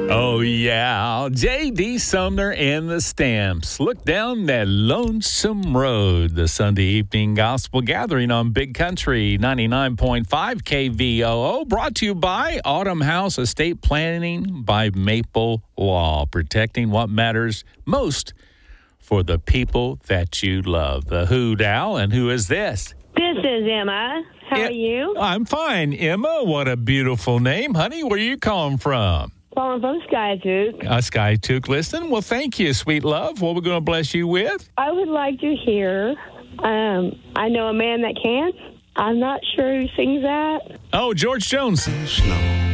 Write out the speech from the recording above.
Oh, yeah. J.D. Sumner and the Stamps. Look down that lonesome road. The Sunday evening gospel gathering on Big Country 99.5 KVOO. Brought to you by Autumn House Estate Planning by Maple Law. Protecting what matters most for the people that you love. The Who, Dal, and who is this? This is Emma. How are you? I'm fine. Emma, what a beautiful name. Honey, where are you calling from? Calling from Skiatook. Skiatook, listen. Well, thank you, sweet love. What are we going to bless you with? I would like to hear, I Know a Man That Can. I'm not sure who sings that. Oh, George Jones. Snow.